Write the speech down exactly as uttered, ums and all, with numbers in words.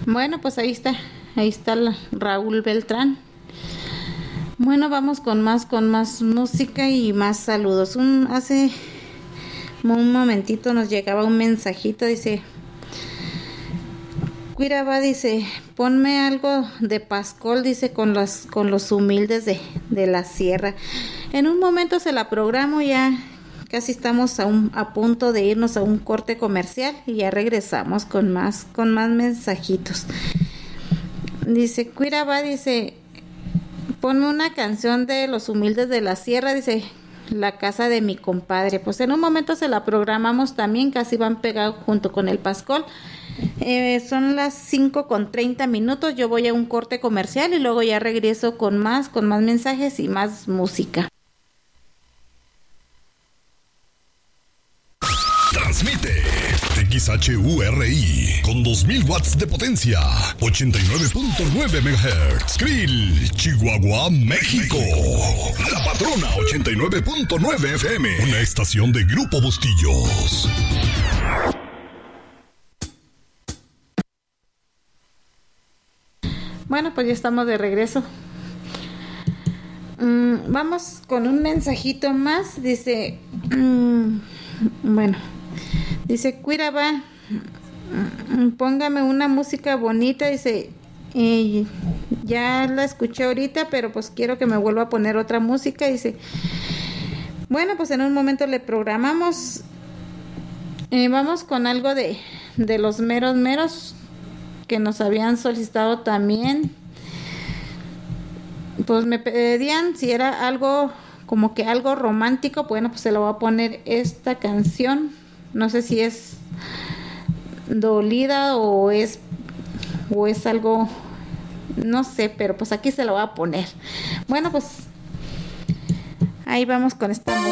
Bueno, pues ahí está, ahí está la Raúl Beltrán. Bueno, vamos con más, con más música y más saludos. Un, hace un momentito nos llegaba un mensajito, dice, Cuiraba, dice, ponme algo de Pascol, dice, con los, con los humildes de, de la sierra. En un momento se la programo, ya casi estamos a, un, a punto de irnos a un corte comercial y ya regresamos con más, con más mensajitos. Dice, Cuiraba, dice, ponme una canción de los humildes de la sierra, dice, la casa de mi compadre. Pues en un momento se la programamos también, casi van pegados junto con el Pascol. Eh, son las cinco con treinta minutos, yo voy a un corte comercial y luego ya regreso con más, con más mensajes y más música. Transmite X H U R I con dos mil watts de potencia, ochenta y nueve punto nueve megahertz. Krill, Chihuahua, México. La Patrona ochenta y nueve punto nueve F M, una estación de Grupo Bustillos. Bueno, pues ya estamos de regreso. Mm, vamos con un mensajito más. Dice, mm, bueno, dice, Cuiraba, mm, póngame una música bonita. Dice, eh, ya la escuché ahorita, pero pues quiero que me vuelva a poner otra música. Dice, bueno, pues en un momento le programamos. Eh, vamos con algo de, de los meros meros, que nos habían solicitado también. Pues me pedían si era algo como que algo romántico. Bueno, pues se lo voy a poner esta canción. No sé si es dolida o es o es algo, no sé, pero pues aquí se lo voy a poner. Bueno, pues ahí vamos con esta música.